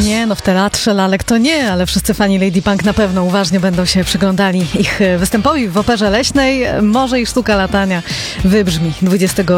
Nie, no w teatrze lalek to nie, ale wszyscy fani Lady Punk na pewno uważnie będą się przyglądali ich występowi w Operze Leśnej. Może i Sztuka latania wybrzmi 20